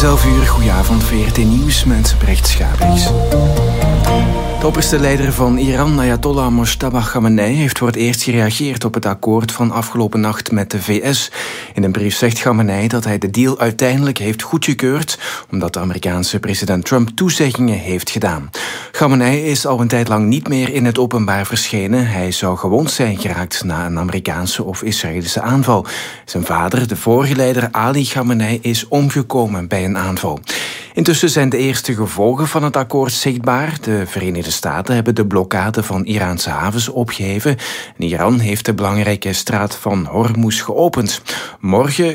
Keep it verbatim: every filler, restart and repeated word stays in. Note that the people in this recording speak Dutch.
elf uur, goedenavond, V R T Nieuws met Brecht Schabriks. De opperste leider van Iran, Ayatollah Mojtaba Khamenei, heeft voor het eerst gereageerd op het akkoord van afgelopen nacht met de V S. In een brief zegt Khamenei dat hij de deal uiteindelijk heeft goedgekeurd, omdat de Amerikaanse president Trump toezeggingen heeft gedaan. Khamenei is al een tijd lang niet meer in het openbaar verschenen. Hij zou gewond zijn geraakt na een Amerikaanse of Israëlische aanval. Zijn vader, de vorige leider Ali Khamenei, is omgekomen bij een aanval. Intussen zijn de eerste gevolgen van het akkoord zichtbaar. De Verenigde Staten hebben de blokkade van Iraanse havens opgeheven. En Iran heeft de belangrijke straat van Hormuz geopend. Morgen